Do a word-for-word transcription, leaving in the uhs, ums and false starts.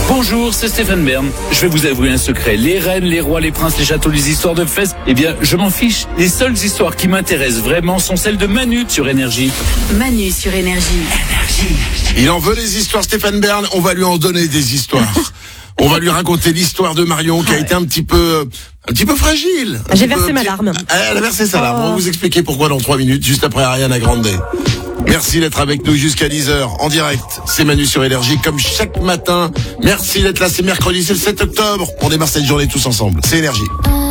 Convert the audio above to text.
Bonjour, c'est Stéphane Bern. Je vais vous avouer un secret. Les reines, les rois, les princes, les châteaux, les histoires de fesses, eh bien, je m'en fiche. Les seules histoires qui m'intéressent vraiment sont celles de Manu sur Énergie. Manu sur Énergie. Énergie. Il en veut des histoires, Stéphane Bern. On va lui en donner des histoires. On va lui raconter l'histoire de Marion qui a été un petit peu, un petit peu fragile. J'ai versé ma larme. Elle a versé sa larme. On va vous expliquer pourquoi dans trois minutes, juste après Ariana Grande. Merci d'être avec nous jusqu'à dix heures en direct. C'est Manu sur Énergie comme chaque matin. Merci d'être là. C'est mercredi, c'est le sept octobre. On démarre cette journée tous ensemble. C'est Énergie.